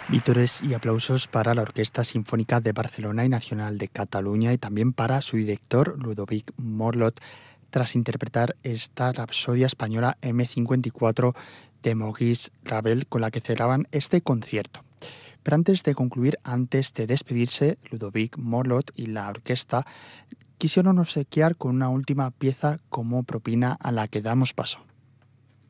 Vítores y aplausos para la Orquesta Sinfónica de Barcelona y Nacional de Cataluña y también para su director Ludovic Morlot tras interpretar esta Rapsodia española M54 de Maurice Ravel con la que cerraban este concierto. Pero antes de concluir, antes de despedirse, Ludovic Morlot y la orquesta quisieron obsequiar con una última pieza como propina a la que damos paso.